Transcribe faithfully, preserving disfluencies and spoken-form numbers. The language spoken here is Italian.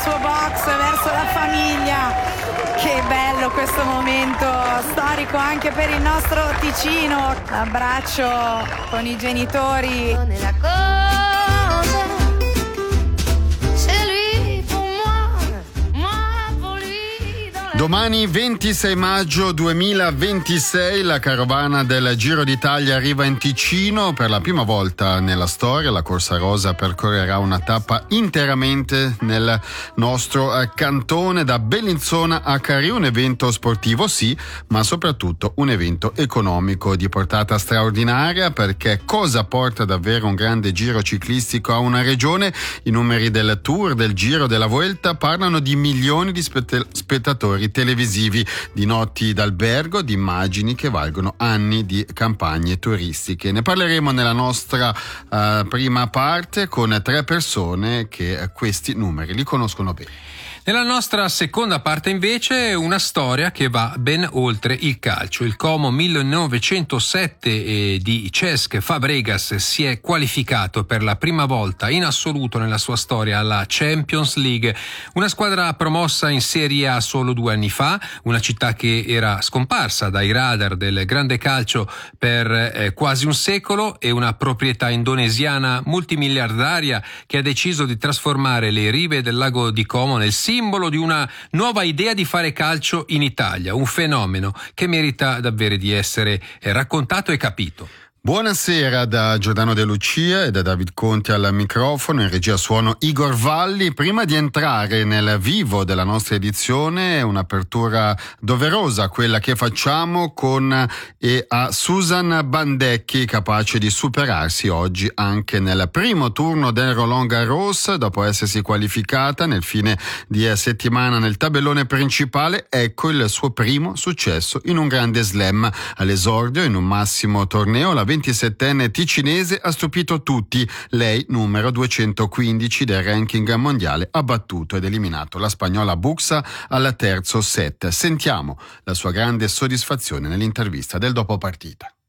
suo box verso la famiglia. Che bello questo momento storico anche per il nostro Ticino. L'abbraccio con i genitori. Domani ventisei maggio duemilaventisei la carovana del Giro d'Italia arriva in Ticino. Per la prima volta nella storia la Corsa Rosa percorrerà una tappa interamente nel nostro cantone, da Bellinzona a Carì, un evento sportivo sì, ma soprattutto un evento economico di portata straordinaria, perché cosa porta davvero un grande giro ciclistico a una regione? I numeri del Tour, del Giro, della Vuelta parlano di milioni di spett- spettatori televisivi, di notti d'albergo, di immagini che valgono anni di campagne turistiche. Ne parleremo nella nostra uh, prima parte con tre persone che uh, questi numeri li conoscono bene. Nella nostra seconda parte invece una storia che va ben oltre il calcio. Il Como millenovecentosette eh, di Cesc Fabregas si è qualificato per la prima volta in assoluto nella sua storia alla Champions League, una squadra promossa in Serie A solo due anni fa, una città che era scomparsa dai radar del grande calcio per eh, quasi un secolo, e una proprietà indonesiana multimiliardaria che ha deciso di trasformare le rive del lago di Como nel simbolo di una nuova idea di fare calcio in Italia, un fenomeno che merita davvero di essere raccontato e capito. Buonasera da Giordano De Lucia e da David Conti al microfono, in regia suono Igor Valli. Prima di entrare nel vivo della nostra edizione, un'apertura doverosa, quella che facciamo con e a Susan Bandecchi, capace di superarsi oggi anche nel primo turno del Roland Garros, dopo essersi qualificata nel fine di settimana nel tabellone principale. Ecco il suo primo successo in un grande slam. All'esordio in un massimo torneo, la ventisettenne ticinese ha stupito tutti. Lei, numero duecentoquindici del ranking mondiale, ha battuto ed eliminato la spagnola Buxa al terzo set. Sentiamo la sua grande soddisfazione nell'intervista del dopo partita.